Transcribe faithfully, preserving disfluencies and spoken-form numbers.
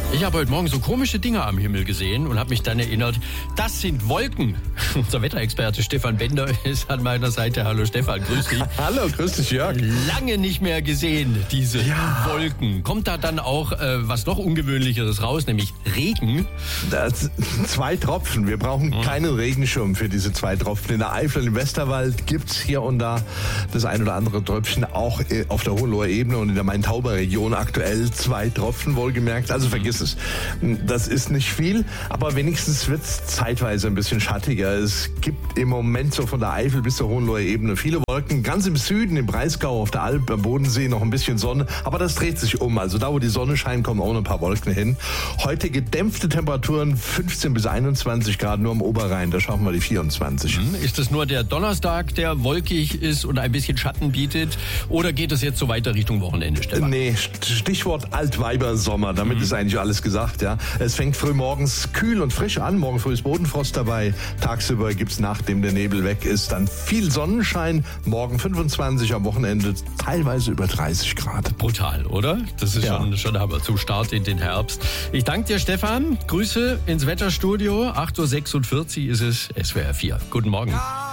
Ich habe heute Morgen so komische Dinge am Himmel gesehen und habe mich dann erinnert, das sind Wolken. Unser Wetterexperte Stefan Bender ist an meiner Seite. Hallo Stefan, grüß dich. Hallo, grüß dich Jörg. Lange nicht mehr gesehen, diese ja. Wolken. Kommt da dann auch äh, was noch Ungewöhnlicheres raus, nämlich Regen? Das, zwei Tropfen. Wir brauchen hm. keinen Regenschirm für diese zwei Tropfen. In der Eifel, im Westerwald gibt's hier und da das ein oder andere Tröpfchen, auch auf der Hohenloher Ebene und in der Main-Tauber-Region aktuell zwei Tropfen, wohlgemerkt. Also vergiss es. Das ist nicht viel, aber wenigstens wird's zeitweise ein bisschen schattiger. Es gibt im Moment so von der Eifel bis zur Hohenloher Ebene viele Wolken. Ganz im Süden, im Breisgau, auf der Alp, am Bodensee noch ein bisschen Sonne. Aber das dreht sich um. Also da, wo die Sonne scheint, kommen auch noch ein paar Wolken hin. Heute gedämpfte Temperaturen, fünfzehn bis einundzwanzig Grad, nur am Oberrhein. Da schaffen wir die vierundzwanzig. Ist das nur der Donnerstag, der wolkig ist und ein bisschen Schatten bietet? Oder geht es jetzt so weiter Richtung Wochenende, Stefan? Nee, Stichwort Altweibersommer. Damit mhm. ist eigentlich alles gesagt. Ja. Es fängt früh morgens kühl und frisch an. Morgen früh ist Bodenfrost dabei. Tagsüber gibt's, nachdem der Nebel weg ist, dann viel Sonnenschein. Morgen fünfundzwanzig, am Wochenende teilweise über dreißig Grad. Brutal, oder? Das ist ja. schon, schon aber zum Start in den Herbst. Ich danke dir, Stefan. Grüße ins Wetterstudio. acht Uhr sechsundvierzig ist es, S W R vier. Guten Morgen.